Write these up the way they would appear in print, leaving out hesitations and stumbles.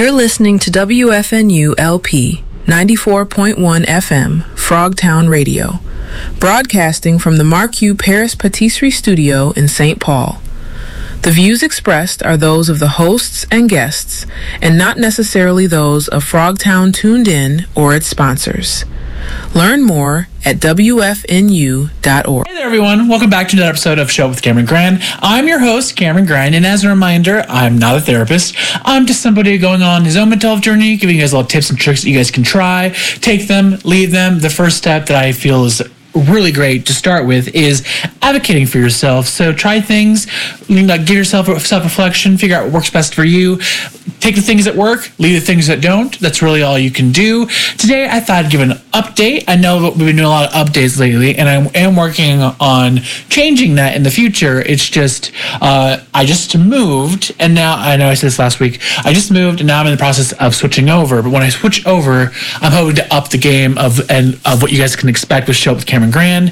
You're listening to WFNU LP 94.1 FM, Frogtown Radio, broadcasting from the Mark U. Paris Patisserie Studio in St. Paul. The views expressed are those of the hosts and guests, and not necessarily those of Frogtown Tuned In or its sponsors. Learn more at WFNU.org. Hey there, everyone. Welcome back to another episode of Show with Cameron Grind. I'm your host, Cameron Grind, and as a reminder, I'm not a therapist. I'm just somebody going on his own mental health journey, giving you guys little tips and tricks that you guys can try, take them, leave them. The first step that I feel is really great to start with is advocating for yourself. So try things, give yourself a self-reflection, figure out what works best for you. Take the things that work, leave the things that don't. That's really all you can do. Today, I thought I'd give an update. I know that we've been doing a lot of updates lately, and I am working on changing that in the future. It's just, I just moved, and now, I know I said this last week, I just moved, and now I'm in the process of switching over. But when I switch over, I'm hoping to up the game of what you guys can expect with Show with Cameron Grand.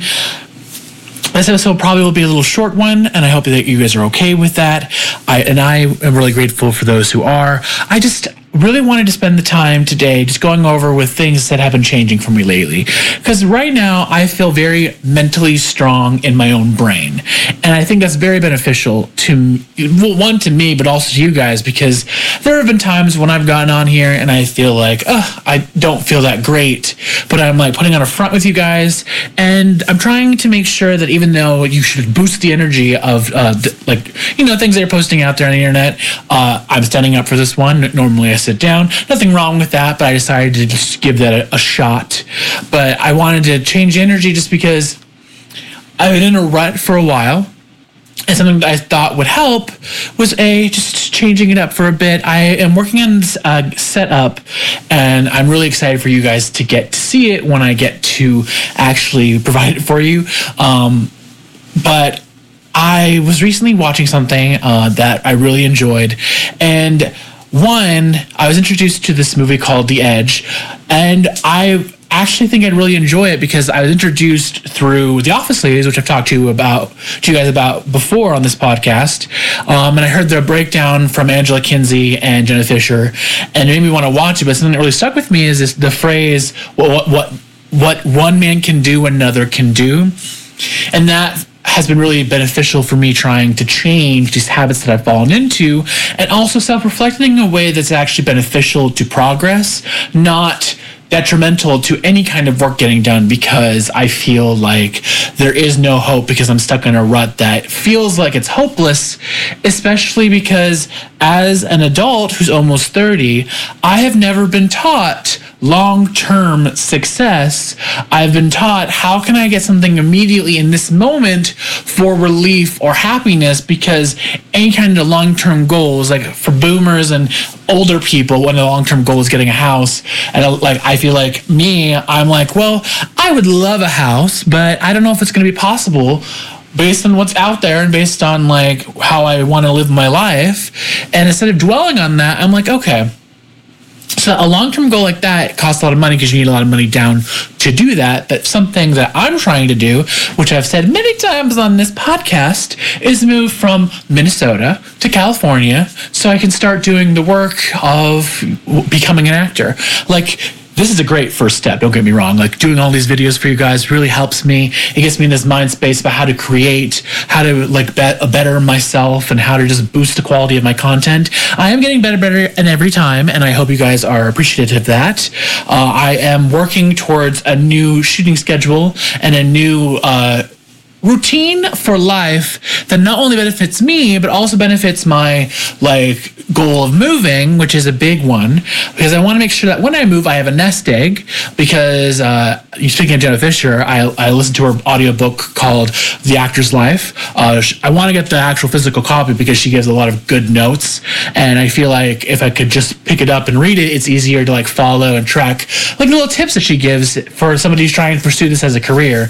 This episode probably will be a little short one, and I hope that you guys are okay with that. I am really grateful for those who are. I just really wanted to spend the time today just going over with things that have been changing for me lately. Because right now, I feel very mentally strong in my own brain. And I think that's very beneficial to, well, one, to me, but also to you guys, because there have been times when I've gotten on here and I feel like, I don't feel that great, but I'm like putting on a front with you guys. And I'm trying to make sure that even though you should boost the energy of, things that you're posting out there on the internet, I'm standing up for this one. Normally I sit down. Nothing wrong with that, but I decided to just give that a shot. But I wanted to change energy just because I've been in a rut for a while. And something that I thought would help was just changing it up for a bit. I am working on this setup, and I'm really excited for you guys to get to see it when I get to actually provide it for you. But I was recently watching something that I really enjoyed, and one, I was introduced to this movie called The Edge, and I actually think I'd really enjoy it because I was introduced through The Office Ladies, which I've talked to you guys about before on this podcast, and I heard the breakdown from Angela Kinsey and Jenna Fisher, and it made me want to watch it. But something that really stuck with me is the phrase, what one man can do, another can do, and that has been really beneficial for me trying to change these habits that I've fallen into, and also self-reflecting in a way that's actually beneficial to progress, not detrimental to any kind of work getting done, because I feel like there is no hope because I'm stuck in a rut that feels like it's hopeless, especially because as an adult who's almost 30, I have never been taught long-term success. I've been taught, how can I get something immediately in this moment for relief or happiness? Because any kind of long-term goals, like for boomers and older people, when the long-term goal is getting a house, and I feel like I'm like, well, I would love a house, but I don't know if it's going to be possible based on what's out there and based on like how I want to live my life. And instead of dwelling on that, I'm like, okay, so a long-term goal like that costs a lot of money because you need a lot of money down to do that. But something that I'm trying to do, which I've said many times on this podcast, is move from Minnesota to California so I can start doing the work of becoming an actor. This is a great first step, don't get me wrong. Doing all these videos for you guys really helps me. It gets me in this mind space about how to create, how to better myself, and how to just boost the quality of my content. I am getting better and every time, and I hope you guys are appreciative of that. I am working towards a new shooting schedule and a new routine for life that not only benefits me, but also benefits my goal of moving, which is a big one, because I want to make sure that when I move, I have a nest egg. Because speaking of Jenna Fisher, I listened to her audiobook called The Actor's Life. I want to get the actual physical copy because she gives a lot of good notes, and I feel like if I could just pick it up and read it, it's easier to follow and track the little tips that she gives for somebody who's trying to pursue this as a career.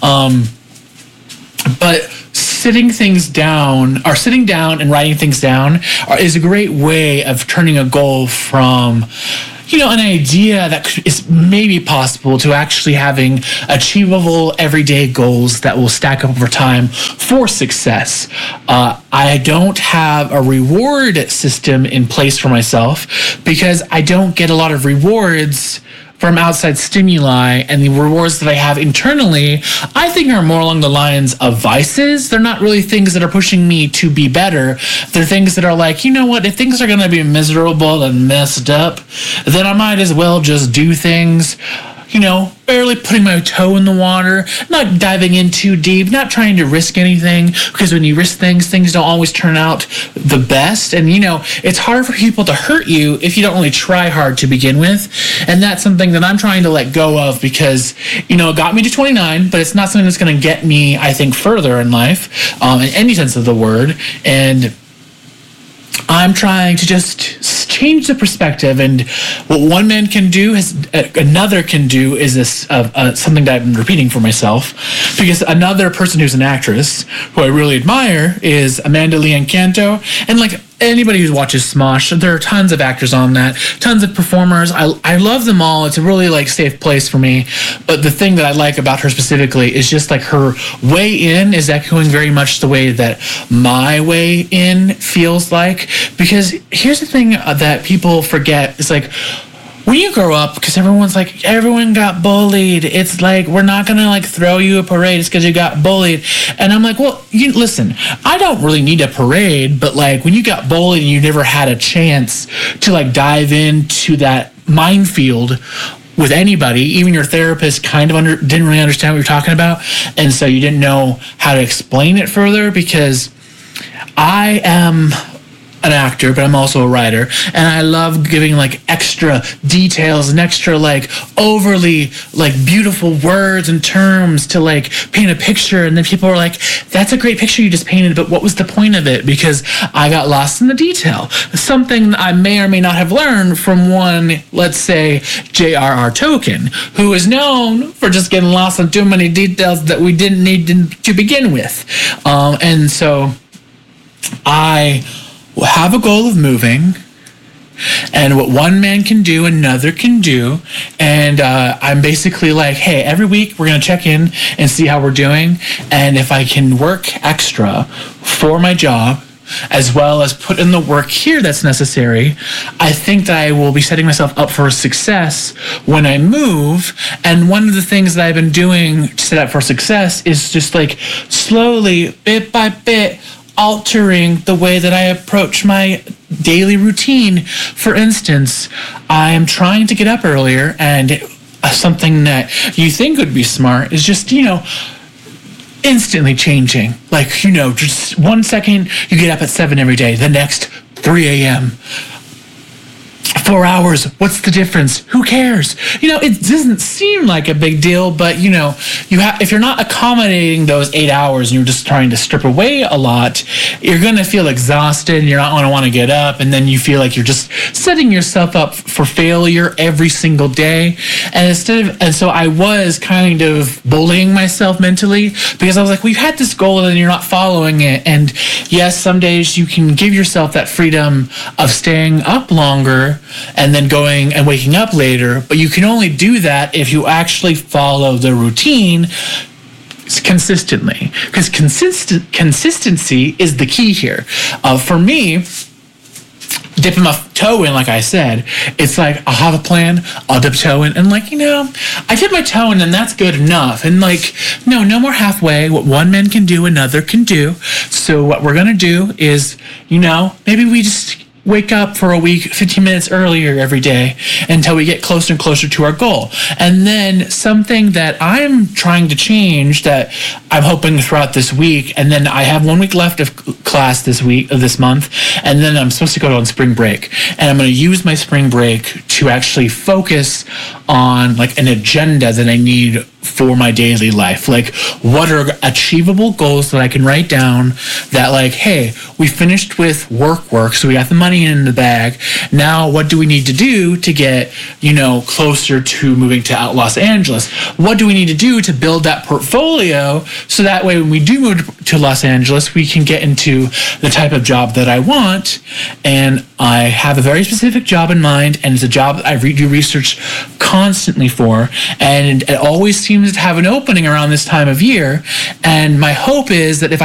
But sitting down and writing things down is a great way of turning a goal from an idea that is maybe possible to actually having achievable everyday goals that will stack up over time for success. I don't have a reward system in place for myself because I don't get a lot of rewards from outside stimuli, and the rewards that I have internally, I think, are more along the lines of vices. They're not really things that are pushing me to be better. They're things that are like, you know what, if things are going to be miserable and messed up, then I might as well just do things, barely putting my toe in the water, not diving in too deep, not trying to risk anything, because when you risk things don't always turn out the best. And, it's hard for people to hurt you if you don't really try hard to begin with. And that's something that I'm trying to let go of because, it got me to 29, but it's not something that's going to get me, I think, further in life, in any sense of the word. And I'm trying to just change the perspective, and what one man can do, another can do is this something that I've been repeating for myself, because another person who's an actress who I really admire is Amanda Leanne Canto, and like anybody who watches Smosh, there are tons of actors on that, tons of performers. I love them all. It's a really safe place for me. But the thing that I like about her specifically is just like her way in is echoing very much the way that my way in feels like. Because here's the thing that people forget. It's like, when you grow up, because everyone got bullied. It's like, we're not going to throw you a parade. It's because you got bullied. And I'm like, well, listen, I don't really need a parade, but when you got bullied and you never had a chance to dive into that minefield with anybody, even your therapist didn't really understand what you're talking about. And so you didn't know how to explain it further, because I am an actor, but I'm also a writer, and I love giving extra details and extra overly beautiful words and terms to paint a picture. And then people are like, that's a great picture you just painted, but what was the point of it? Because I got lost in the detail. Something I may or may not have learned from one, let's say, J.R.R. Tolkien, who is known for just getting lost in too many details that we didn't need to begin with. And so I have a goal of moving, and what one man can do, another can do. And I'm basically hey, every week we're going to check in and see how we're doing. And if I can work extra for my job, as well as put in the work here that's necessary, I think that I will be setting myself up for success when I move. And one of the things that I've been doing to set up for success is just slowly, bit by bit, altering the way that I approach my daily routine. For instance, I am trying to get up earlier, and something that you think would be smart is just, instantly changing. Just 1 second, you get up at 7 every day, the next 3 a.m. 4 hours, what's the difference? Who cares? It doesn't seem like a big deal, but if you're not accommodating those 8 hours and you're just trying to strip away a lot, you're going to feel exhausted and you're not going to want to get up, and then you feel like you're just setting yourself up for failure every single day. And so I was kind of bullying myself mentally, because I was like, well, you had this goal and you're not following it. And yes, some days you can give yourself that freedom of staying up longer and then going and waking up later, but you can only do that if you actually follow the routine consistently, because consistency is the key here. For me, dipping my toe in, like I said, it's I'll have a plan, I'll dip toe in, and I dip my toe in, and that's good enough. And no more halfway. What one man can do, another can do. So what we're gonna do is, maybe we just wake up for a week 15 minutes earlier every day until we get closer and closer to our goal. And then something that I'm trying to change, that I'm hoping throughout this week, and then I have 1 week left of class this month, and then I'm supposed to go on spring break. And I'm going to use my spring break to actually focus on an agenda that I need for my daily life. What are achievable goals that I can write down that hey, we finished with work, so we got the money in the bag. Now what do we need to do to get, closer to moving to Los Angeles? What do we need to do to build that portfolio so that way when we do move to Los Angeles, we can get into the type of job that I want? And I have a very specific job in mind, and it's a job that I do research constantly for, and it always seems to have an opening around this time of year. And my hope is that if